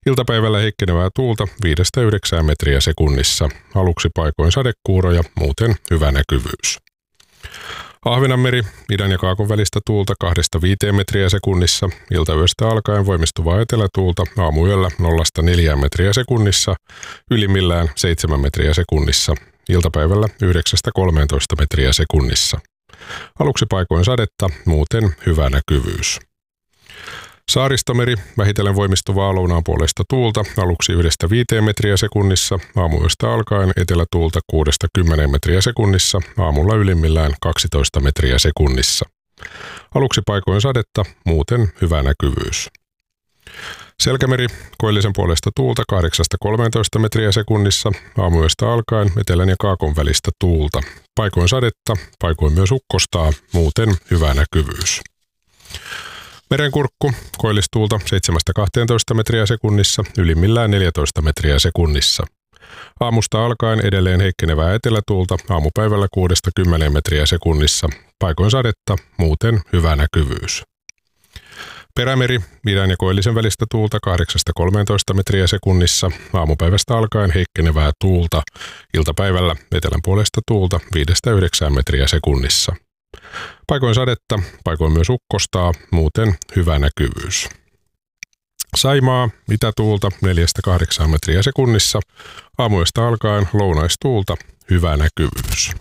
Iltapäivällä heikkenevää tuulta 5–9 metriä sekunnissa. Aluksi paikoin sadekuuroja, muuten hyvä näkyvyys. Ahvenanmeri, idän ja kaakon välistä tuulta 2–5 metriä sekunnissa. Iltayöstä alkaen voimistuvaa etelätuulta aamuyöllä 0–4 metriä sekunnissa, ylimmillään 7 metriä sekunnissa. Iltapäivällä 9–13 metriä sekunnissa. Aluksi paikoin sadetta, muuten hyvä näkyvyys. Saaristomeri, vähitellen voimistuvaa lounaanpuoleista tuulta, aluksi 1–5 metriä sekunnissa, aamuyöstä alkaen etelätuulta 6–10 metriä sekunnissa, aamulla ylimmillään 12 metriä sekunnissa. Aluksi paikoin sadetta, muuten hyvä näkyvyys. Selkämeri, koillisen puolesta tuulta 8–13 metriä sekunnissa, aamuyöstä alkaen etelän ja kaakon välistä tuulta. Paikoin sadetta, paikoin myös ukkostaa, muuten hyvä näkyvyys. Merenkurkku, koillistuulta 7–12 metriä sekunnissa, ylimmillään 14 metriä sekunnissa. Aamusta alkaen edelleen heikkenevää etelätuulta, aamupäivällä 6–10 metriä sekunnissa. Paikoin sadetta, muuten hyvä näkyvyys. Perämeri, idän ja koillisen välistä tuulta 8–13 metriä sekunnissa, aamupäivästä alkaen heikkenevää tuulta, iltapäivällä etelän puolesta tuulta 5–9 metriä sekunnissa. Paikoin sadetta, paikoin myös ukkostaa, muuten hyvä näkyvyys. Saimaa, itätuulta 4–8 metriä sekunnissa, aamuyöstä alkaen lounaistuulta, hyvä näkyvyys.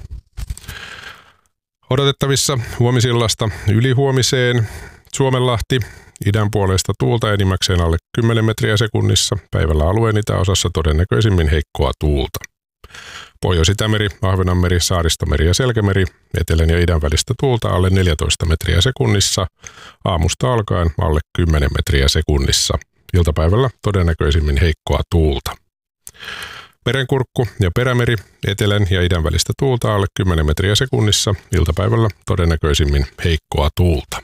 Odotettavissa huomisillasta ylihuomiseen Suomenlahti, idän puolesta tuulta enimmäkseen alle 10 metriä sekunnissa, päivällä alueen itäosassa todennäköisimmin heikkoa tuulta. Pohjois-Itämeri, Ahvenanmeri, Saaristomeri ja Selkämeri, etelän ja idän välistä tuulta alle 14 metriä sekunnissa, aamusta alkaen alle 10 metriä sekunnissa, iltapäivällä todennäköisimmin heikkoa tuulta. Merenkurkku ja Perämeri, etelän ja idän välistä tuulta alle 10 metriä sekunnissa, iltapäivällä todennäköisimmin heikkoa tuulta.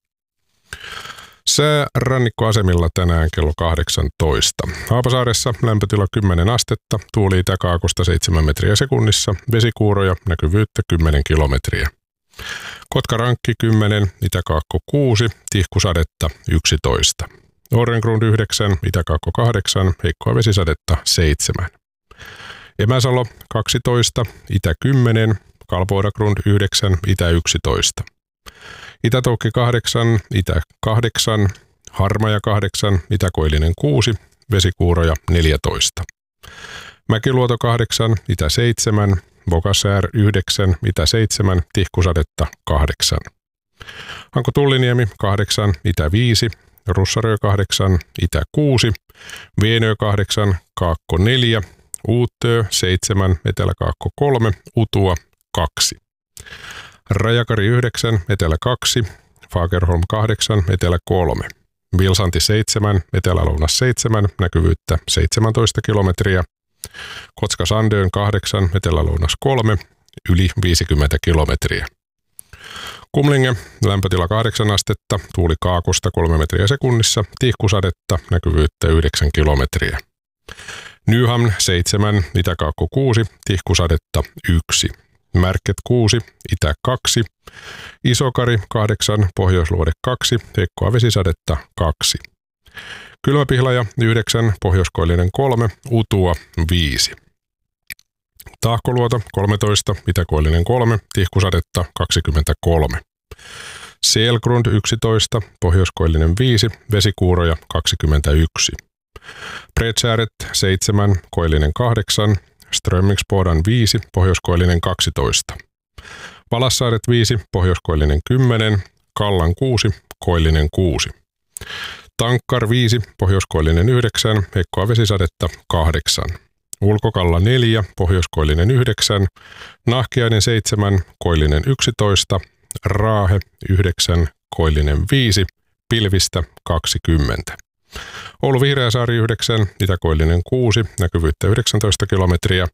Sää rannikkoasemilla tänään kello 18. Haapasaaressa lämpötila 10 astetta, tuuli itäkaakosta 7 metriä sekunnissa, vesikuuroja, näkyvyyttä 10 kilometriä. Kotkarankki 10, itäkaakko 6, tihkusadetta 11. Orrengrund 9, itäkaakko 8, heikkoa vesisadetta 7. Emäsalo 12, itä 10, Kalpoidagrund 9, itä 11. Itätoukki 8, itä 8, Harmaja 8, itäkoillinen 6, vesikuuroja 14. Mäkiluoto 8, itä 7, Bokasäär 9, itä 7, tihkusadetta 8. Hanko Tulliniemi 8, itä 5, Russarö 8, itä 6, Vienö 8, Kaakko 4, Uuttöö 7, Etelä-Kaakko 3, Utua 2. Rajakari 9, etelä 2, Fagerholm 8, etelä 3. Vilsanti 7, etelä-lounas 7, näkyvyyttä 17 kilometriä. Kotska-Sandön 8, etelä-lounas 3, yli 50 kilometriä. Kumlinge, lämpötila 8 astetta, tuuli kaakosta 3 metriä sekunnissa, tihkusadetta, näkyvyyttä 9 kilometriä. Nyhamn 7, itäkaakko 6, tihkusadetta 1. Märket 6, itä 2, Isokari 8, Pohjoisluode 2, heikkoa vesisadetta 2. Kylmäpihlaja 9, Pohjoiskoillinen 3, Utua 5. Tahkoluoto 13, itäkoillinen 3, tihkusadetta 23. Selgrund 11, Pohjoiskoillinen 5, vesikuuroja 21. Bredsääret 7, koillinen 8, Strömmingsbodan 5, Pohjoiskoillinen 12. Valassaaret 5, Pohjoiskoillinen 10, Kallan 6, Koillinen 6. Tankkar 5, Pohjoiskoillinen 9, heikkoa vesisadetta 8. Ulkokalla 4, Pohjoiskoillinen 9, Nahkiainen 7, Koillinen 11, Raahe 9, Koillinen 5, pilvistä 20. Oulu Vihreäsaari 9, Itäkoillinen 6, näkyvyyttä 19 kilometriä.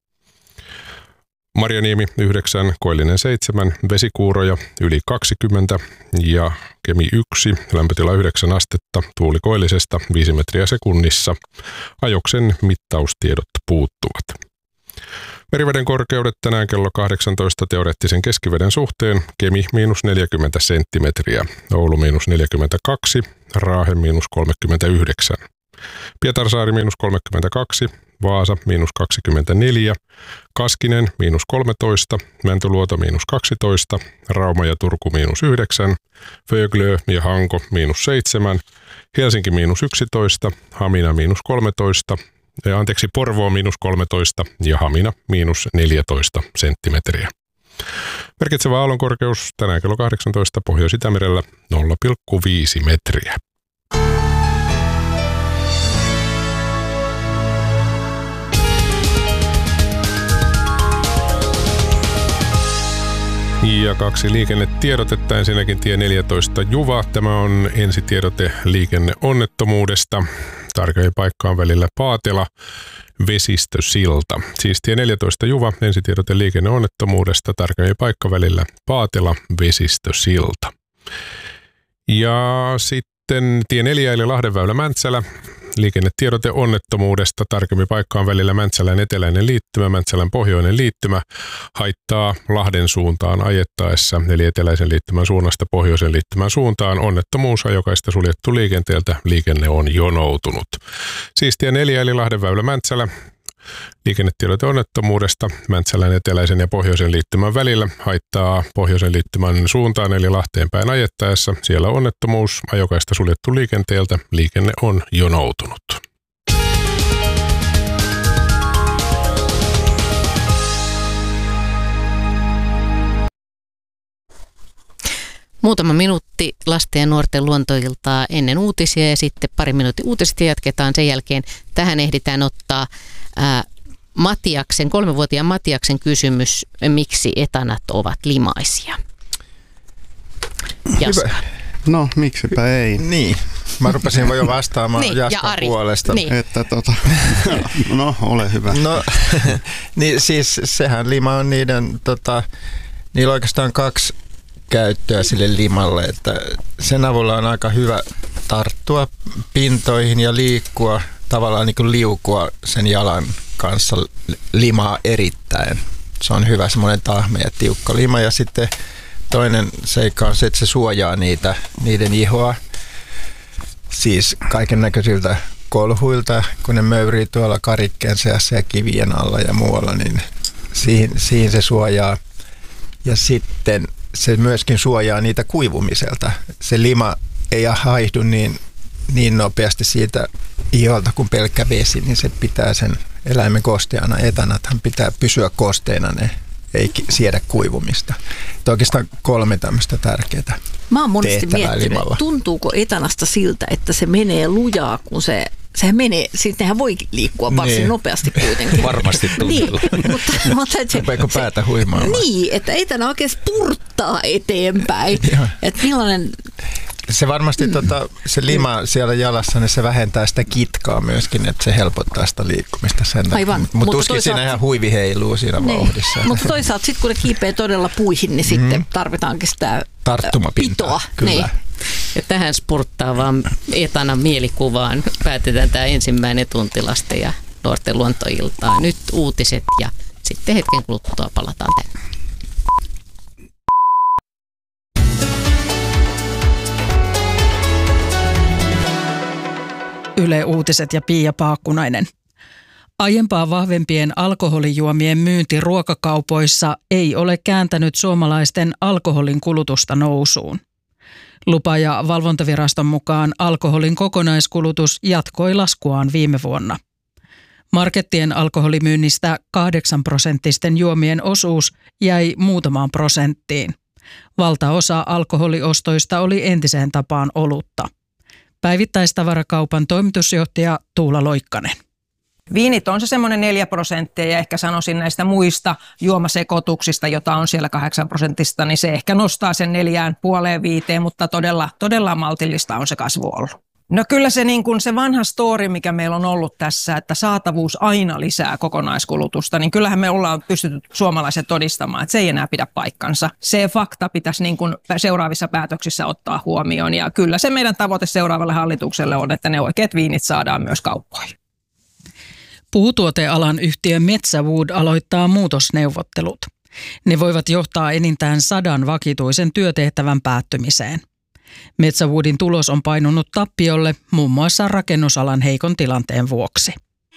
Marjaniemi 9, Koillinen 7, vesikuuroja yli 20 ja Kemi 1, lämpötila 9 astetta, tuuli koillisesta 5 metriä sekunnissa. Ajoksen mittaustiedot puuttuvat. Meriveden korkeudet tänään kello 18 teoreettisen keskiveden suhteen. Kemi -40 senttimetriä, Oulu -42, Raahe -39. Pietarsaari -32, Vaasa -24, Kaskinen -13, Mäntyluoto -12, Rauma ja Turku -9, Föglö ja Hanko -7, Helsinki -11, Hamina -13, Porvoo -13 ja Hamina -14 senttimetriä. Merkitsevä aallonkorkeus tänään kello 18 Pohjois-Itämerellä 0,5 metriä. Ja 2 liikennetiedotetta. Ensinnäkin tie 14 Juva. Tämä on ensitiedote liikenneonnettomuudesta. Tarkemmin paikkaan välillä Paatela, Vesistösilta. Siis tie 14 Juva, ensitiedote liikenneonnettomuudesta. Tarkemmin paikka välillä Paatela, Vesistösilta. Ja sitten tie 4 eli Lahdenväylä Mäntsälä. Liikennetiedote onnettomuudesta. Tarkemmin paikkaan välillä Mäntsälän eteläinen liittymä, Mäntsälän pohjoinen liittymä haittaa Lahden suuntaan ajettaessa, eli eteläisen liittymän suunnasta pohjoisen liittymän suuntaan. Onnettomuus ajokaista suljettu liikenteeltä. Liikenne on jonoutunut. Siis tie 4 eli Lahdenväylä Mäntsälä. Liikennetiedote onnettomuudesta Mäntsälän eteläisen ja pohjoisen liittymän välillä haittaa pohjoisen liittymän suuntaan eli Lahteen päin ajettaessa. Siellä onnettomuus, ajokaista suljettu liikenteeltä, liikenne on jonoutunut. Muutama minuutti lasten ja nuorten luontoiltaa ennen uutisia ja sitten pari minuutin uutiset ja jatketaan sen jälkeen. Tähän ehditään ottaa Matiaksen, 3-vuotiaan Matiaksen kysymys, miksi etanat ovat limaisia. Hyvä. No, miksipä ei. Niin, mä rupesin jo vastaamaan niin, Jaskan puolesta. Niin. Että no, ole hyvä. No, niin siis sehän lima on niillä on oikeastaan 2 käyttöä sille limalle, että sen avulla on aika hyvä tarttua pintoihin ja liikkua, tavallaan niin kuin liukua sen jalan kanssa limaa erittäin. Se on hyvä semmoinen tahme ja tiukka lima. Ja sitten toinen seikka on se, että se suojaa niiden ihoa, siis kaiken näköisiltä kolhuilta, kun ne möyrii tuolla karikkeen seassa ja kivien alla ja muualla, niin siihen se suojaa. Ja sitten se myöskin suojaa niitä kuivumiselta. Se lima ei haihdu niin nopeasti siitä iholta kuin pelkkä vesi, niin se pitää sen eläimen kosteana. Etanathan pitää pysyä kosteena, ne ei siedä kuivumista. Että oikeastaan 3 tämmöistä tärkeää. Mä oon monesti miettinyt, limalla. Tuntuuko etanasta siltä, että se menee lujaa, kun sehän menee, sittenhän voi liikkua varsin nopeasti kuitenkin. Varmasti tuntuu. Niin, mutta rupeeko päätä huimaamaan? Niin, että etana oikein spurttaa eteenpäin. Että millainen... Se varmasti se lima siellä jalassa, niin se vähentää sitä kitkaa myöskin, että se helpottaa sitä liikkumista sen. Aivan. Mutta tuskin siinä ihan huivi heiluu siinä vauhdissa. Mutta toisaalta sitten kun ne kiipee todella puihin, niin sitten tarvitaankin sitä tarttumapintaa. Kyllä. Niin. Ja tähän spurttaavaan etanan mielikuvaan päätetään tämä ensimmäinen tunti lasten ja nuorten luontoiltaa. Nyt uutiset ja sitten hetken kuluttua palataan tänne. Yle Uutiset ja Pia Paakkunainen. Aiempaa vahvempien alkoholijuomien myynti ruokakaupoissa ei ole kääntänyt suomalaisten alkoholin kulutusta nousuun. Lupa- ja valvontaviraston mukaan alkoholin kokonaiskulutus jatkoi laskuaan viime vuonna. Markettien alkoholimyynnistä 8% juomien osuus jäi muutamaan prosenttiin. Valtaosa alkoholiostoista oli entiseen tapaan olutta. Päivittäistavarakaupan toimitusjohtaja Tuula Loikkanen. Viinit on se semmoinen 4% ja ehkä sanoisin näistä muista juomasekoituksista, jota on siellä 8%, niin se ehkä nostaa sen 4,5-5, mutta todella maltillista on se kasvu ollut. No kyllä se, niin kuin se vanha story, mikä meillä on ollut tässä, että saatavuus aina lisää kokonaiskulutusta, niin kyllähän me ollaan pystytty suomalaiset todistamaan, että se ei enää pidä paikkansa. Se fakta pitäisi niin kuin seuraavissa päätöksissä ottaa huomioon ja kyllä se meidän tavoite seuraavalle hallitukselle on, että ne oikeat viinit saadaan myös kauppoihin. Puutuotealan yhtiö Metsäwood aloittaa muutosneuvottelut. Ne voivat johtaa enintään 100 vakituisen työtehtävän päättymiseen. Metsä-Woodin tulos on painunut tappiolle muun muassa rakennusalan heikon tilanteen vuoksi.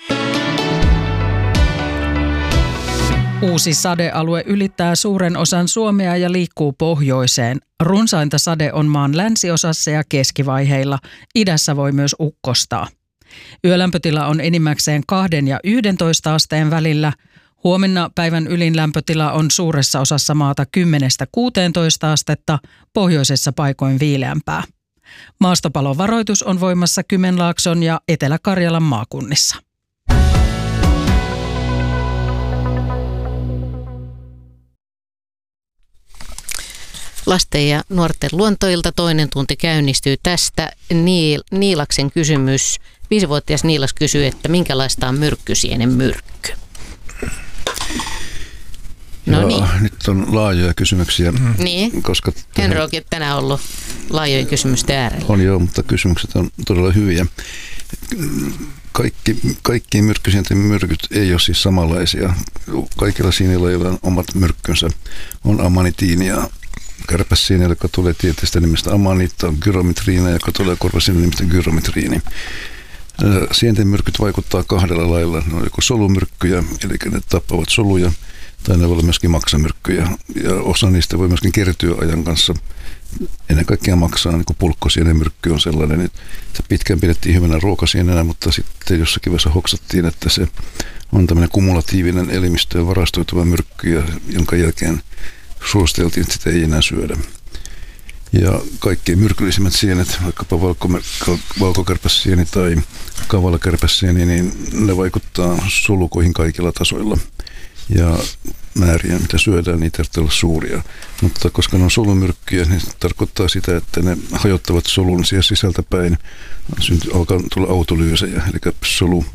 Uusi sadealue ylittää suuren osan Suomea ja liikkuu pohjoiseen. Runsainta sade on maan länsiosassa ja keskivaiheilla. Idässä voi myös ukkostaa. Yölämpötila on enimmäkseen 2 ja 11 asteen välillä. Huomenna päivän ylin lämpötila on suuressa osassa maata 10–16 astetta, pohjoisessa paikoin viileämpää. Maastopalovaroitus on voimassa Kymenlaakson ja Etelä-Karjalan maakunnissa. Lasten ja nuorten luontoilta toinen tunti käynnistyy tästä. Niilaksen kysymys. 5-vuotias Niilas kysyy, että minkälaista on myrkkysienen myrkky? No niin. Nyt on laajoja kysymyksiä. Niin. Koska Henry onkin tänään ollut laajojen kysymysten äärellä. On joo, mutta kysymykset on todella hyviä. Kaikki myrkkysienten myrkyt ei ole siis samanlaisia. Kaikilla sienilajeilla on omat myrkkynsä. On amanitiinia. Kärpäsieni, joka tulee tieteestä nimestä amaniitta, on gyrometriina, joka tulee korvasienen nimestä gyrometriini. Sienten myrkyt vaikuttaa 2 lailla. Ne on joko solumyrkkyjä, eli ne tappavat soluja, tai ne voi olla myöskin maksamyrkkyjä. Ja osa niistä voi myöskin kertyä ajan kanssa. Ennen kaikkea maksaa, niin kuin pulkkosienen myrkky on sellainen, että se pitkään pidettiin hyvänä ruokasienenä, mutta sitten jossakin vaiheessa hoksattiin, että se on tämmöinen kumulatiivinen elimistöön varastoituva myrkky, jonka jälkeen suositeltiin, että sitä ei enää syödä. Ja kaikkein myrkyllisimmät sienet, vaikkapa valkokärpäsieni tai kavalakärpäsieni, niin ne vaikuttaa solukoihin kaikilla tasoilla. Ja määriä, mitä syödään, niitä ei olla suuria. Mutta koska ne on solumyrkkyjä, niin se tarkoittaa sitä, että ne hajottavat solun siellä sisältäpäin. Alkaa tulla autolyysejä, eli solu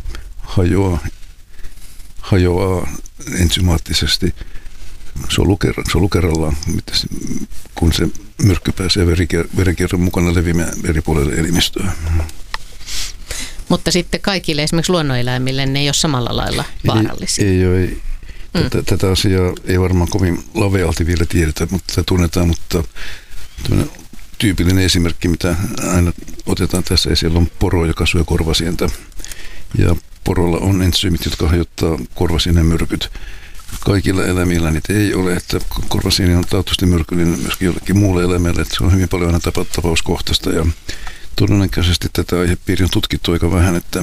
hajoaa ensymaattisesti solu kerrallaan, kun se myrkky pääsee verenkierron mukana leviämään eri puolelle elimistöä. Mutta sitten kaikille esimerkiksi luonnoneläimille ne ei ole samalla lailla vaarallisia. Ei. Tätä asiaa ei varmaan kovin lavealti vielä tiedetä, mutta tunnetaan, mutta tyypillinen esimerkki, mitä aina otetaan tässä esille, on poro, joka syö korvasientä. Ja porolla on entsyymit, jotka hajottaa korvasienen myrkyt. Kaikilla eläimillä niitä ei ole, että korvasieni on taatusti myrkyllinen myöskin jollekin muulle eläimelle, että se on hyvin paljon aina tapauskohtaista ja todennäköisesti tätä aihepiiriä on tutkittu aika vähän, että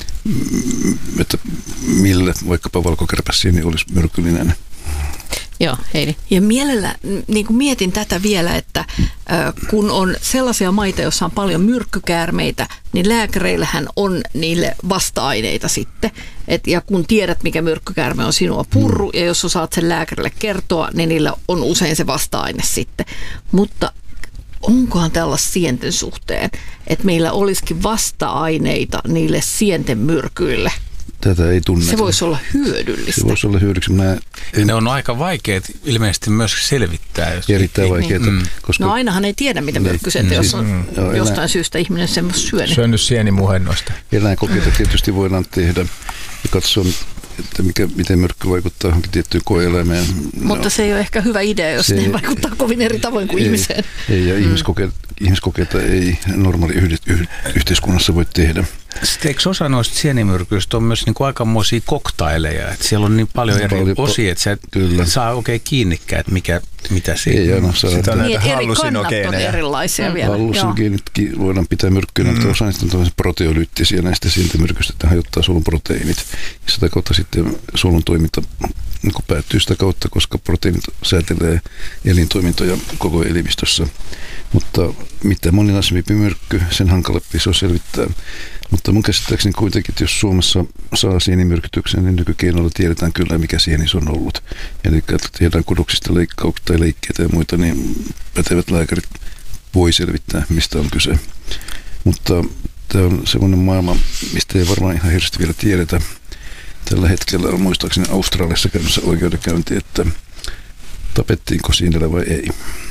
millä vaikkapa valkokärpäsieni olisi myrkyllinen. Joo, Heidi. Ja mielellä niin kuin mietin tätä vielä, että kun on sellaisia maita, joissa on paljon myrkkykäärmeitä, niin lääkäreillähän on niille vasta-aineita sitten. Ja kun tiedät, mikä myrkkykäärme on sinua purru, ja jos osaat sen lääkärille kertoa, niin niillä on usein se vasta-aine sitten. Mutta onkohan tällaista sienten suhteen, että meillä olisikin vasta-aineita niille sienten myrkyille? Tätä ei tunneta. Se voisi olla hyödyllistä. Se voisi olla hyödyksi. Ne on aika vaikeat ilmeisesti myös selvittää. Erittäin vaikeita. Niin. Koska no ainahan ei tiedä, mitä myrkkyset, jos on jostain syystä ihminen semmoista syönyt. Syönyt sienimuhennosta. Eläinkokeita tietysti voidaan tehdä ja katsoa, että miten myrkky vaikuttaa johonkin tiettyyn koe-eläimeen. Mutta se ei ole ehkä hyvä idea, jos ne vaikuttaa kovin eri tavoin kuin ihmiseen. Ei, ja ihmiskokeita ei normaali yhteiskunnassa voi tehdä. Sitten eikö osa noista sienimyrkyistä on myös niin kuin aikamoisia koktaileja, että siellä on niin paljon eri osia, että sä saa oikein kiinnikään, että mitä siinä ei aina saa. Sitten on niin, näitä eri kannat on erilaisia vielä. Hallusinogeenitkin voidaan pitää myrkkyinä, mutta osa niistä on proteolyyttisiä näistä sientimyrkyistä, että hajottaa solun proteiinit. Ja sitä kautta sitten solun toiminta niin päättyy sitä kautta, koska proteiinit säätelee elintoimintoja koko elimistössä. Mutta mitä moninaisempi myrkky, sen hankalampi se on selvittää. Mutta mun käsittääkseni kuitenkin, että jos Suomessa saa sienimyrkytyksen, niin nykykeinoilla tiedetään kyllä, mikä sieni se on ollut. Eli että tehdään kudoksista tai leikkeitä ja muita, niin pätevät lääkärit voi selvittää, mistä on kyse. Mutta tämä on semmoinen maailma, mistä ei varmaan ihan hirveästi vielä tiedetä. Tällä hetkellä on muistaakseni Australiassa käymässä oikeudenkäynti, että tapettiinko sienellä vai ei.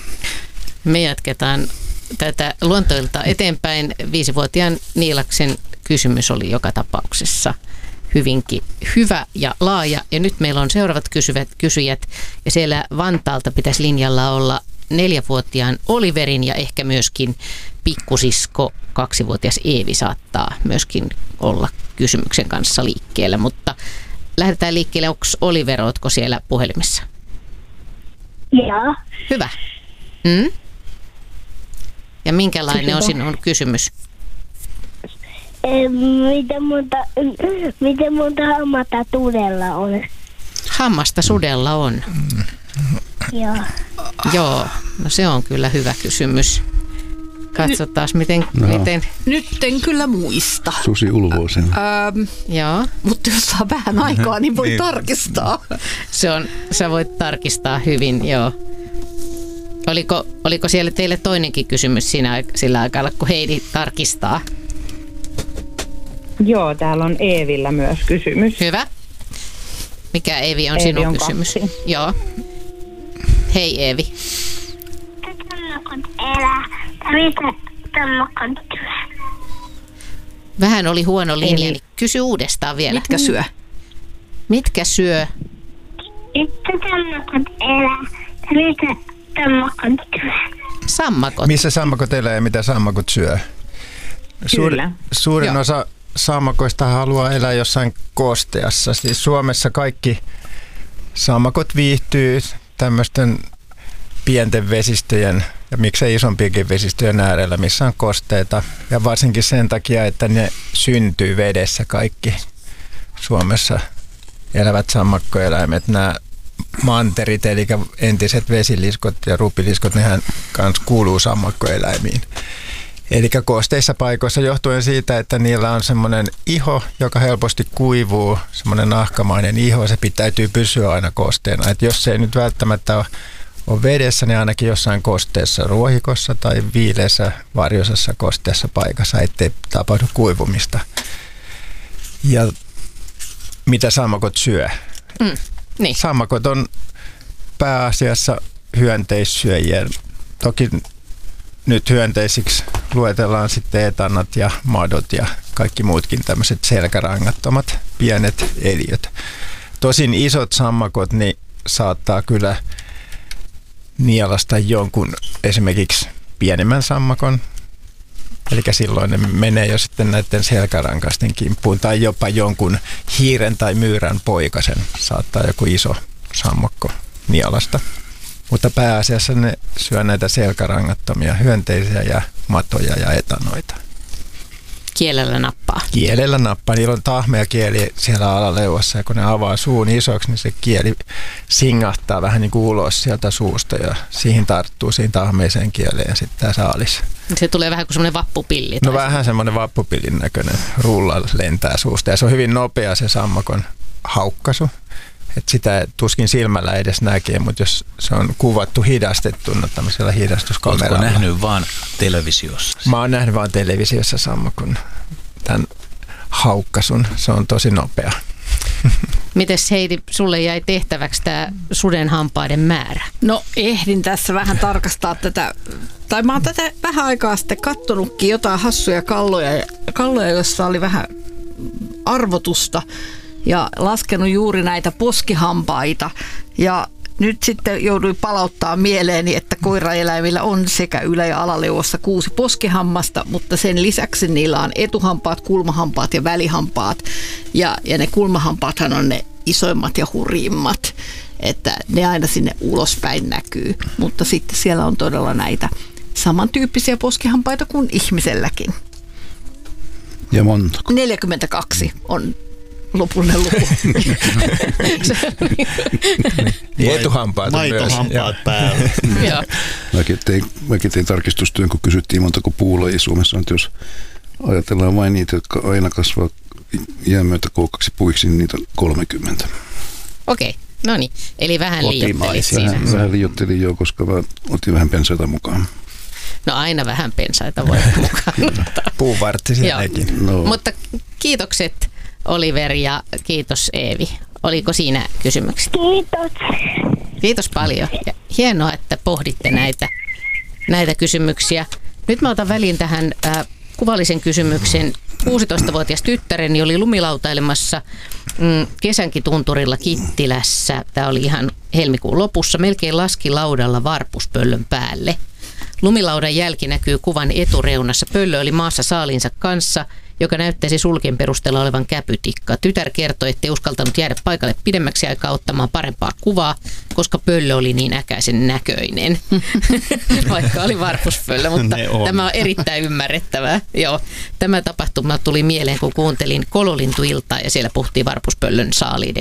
Me jatketaan tätä luontoilta eteenpäin. 5-vuotiaan Niilaksen kysymys oli joka tapauksessa hyvinkin hyvä ja laaja. Ja nyt meillä on seuraavat kysyjät. Ja siellä Vantaalta pitäisi linjalla olla 4-vuotiaan Oliverin ja ehkä myöskin pikkusisko 2-vuotias Eevi saattaa myöskin olla kysymyksen kanssa liikkeellä, mutta lähdetään liikkeelle. Onko Oliver, ootko siellä puhelimessa? Joo. Hyvä. Ja minkälainen on sinun kysymys? Miten monta hammasta sudella on? Hammasta sudella on? Joo. Joo, no se on kyllä hyvä kysymys. Katsotaan, miten... Nyt en kyllä muista. Susi ulvoo sen. Joo. Mutta jos saa vähän aikaa, niin voi tarkistaa. Sä voit tarkistaa hyvin, joo. Oliko siellä teille toinenkin kysymys sillä aikaa, kun Heidi tarkistaa? Joo, täällä on Eevillä myös kysymys. Hyvä. Mikä Eevi on sinun kysymys? 2. Joo. Hei Eevi. Vähän oli huono linja, niin kysy uudestaan vielä. Mitkä syö? Mitkä syö? Sammakot. Missä sammakot elää ja mitä sammakot syö? Suurin osa sammakoista haluaa elää jossain kosteassa. Siis Suomessa kaikki sammakot viihtyy tämmöisten pienten vesistöjen ja miksei isompiakin vesistöjen äärellä, missä on kosteita. Ja varsinkin sen takia, että ne syntyy vedessä kaikki Suomessa elävät sammakkoeläimet. Nämä manterit, eli entiset vesiliskot ja rupiliskot, nehän kanssa kuuluu sammakkoeläimiin. Eli kosteissa paikoissa johtuen siitä, että niillä on semmoinen iho, joka helposti kuivuu, semmoinen nahkamainen iho, se pitäytyy pysyä aina kosteena. Et jos se ei nyt välttämättä ole vedessä, niin ainakin jossain kosteessa ruohikossa tai viileässä varjoisessa kosteessa paikassa, ettei tapahdu kuivumista. Ja mitä sammakot syö? Niin. Sammakot on pääasiassa hyönteissyöjiä. Toki nyt hyönteisiksi luetellaan sitten etanat ja madot ja kaikki muutkin tämmöiset selkärangattomat pienet eliöt. Tosin isot sammakot niin saattaa kyllä nielasta jonkun esimerkiksi pienemmän sammakon. Eli silloin ne menee jo sitten näiden selkärankaisten kimppuun tai jopa jonkun hiiren tai myyrän poikasen saattaa joku iso sammakko nielasta. Mutta pääasiassa ne syö näitä selkärangattomia hyönteisiä ja matoja ja etanoita. Kielellä nappaa. Kielellä nappaa. Niillä on tahmea kieli siellä alaleuassa ja kun ne avaa suun isoksi, niin se kieli singahtaa vähän niin kuin ulos sieltä suusta ja siihen tarttuu siihen tahmeeseen kieleen sitten tämä saalis. Se tulee vähän kuin semmoinen vappupilli. No vähän semmoinen vappupillin näköinen rulla lentää suusta ja se on hyvin nopea se sammakon haukkaisu. Että sitä tuskin silmällä edes näkee, mutta jos se on kuvattu hidastettuna tämmöisellä hidastuskameralla. Oletko nähnyt vaan televisiossa? Mä oon nähnyt vaan televisiossa sammakon tämän haukkaisun. Se on tosi nopea. Mites Heidi, sulle jäi tehtäväksi tämä suden hampaiden määrä? No ehdin tässä vähän tarkastaa tätä, tai mä oon tätä vähän aikaa sitten kattonutkin jotain hassuja kalloja, joissa oli vähän arvotusta. Ja laskenut juuri näitä poskihampaita ja nyt sitten jouduin palauttaa mieleeni, että koiraeläimillä on sekä ylä- ja alaleuvossa 6 poskihammasta, mutta sen lisäksi niillä on etuhampaat, kulmahampaat ja välihampaat ja ne kulmahampaathan on ne isoimmat ja hurjimmat, että ne aina sinne ulospäin näkyy, mutta sitten siellä on todella näitä samantyyppisiä poskihampaita kuin ihmiselläkin. Ja montako? 42 on lopullinen luku. Etuhampaat on myös. Maitohampaat päällä. Mäkin tein tarkistustyön, kun kysyttiin montako puulajia Suomessa on. Jos ajatellaan vain niitä, jotka aina kasvaa iän myötä kookaksi puiksi, niin niitä on 30. Okei, no niin. Eli vähän liioittelit siinä. Vähän liioittelin jo, koska mä otin vähän pensaita mukaan. No aina vähän pensaita voi mukaan. Puuvartti sielläkin. No. Mutta kiitokset Oliver ja kiitos Eevi. Oliko siinä kysymyksiä? Kiitos. Kiitos paljon. Ja hienoa, että pohditte näitä kysymyksiä. Nyt mä otan väliin tähän kuvallisen kysymyksen 16-vuotias tyttäreni oli lumilautailemassa Kesänkin tunturilla Kittilässä. Tämä oli ihan helmikuun lopussa. Melkein laski laudalla varpuspöllön päälle. Lumilaudan jälki näkyy kuvan etureunassa. Pöllö oli maassa saaliinsa kanssa, joka näyttäisi sulkien perusteella olevan käpytikka. Tytär kertoi, ettei uskaltanut jäädä paikalle pidemmäksi aikaa ottamaan parempaa kuvaa, koska pöllö oli niin äkäisen näköinen. Vaikka oli varpuspöllö, mutta tämä on erittäin ymmärrettävää. Joo. Tämä tapahtuma tuli mieleen, kun kuuntelin Kololintuiltaa ja siellä puhuttiin varpuspöllön saaliiden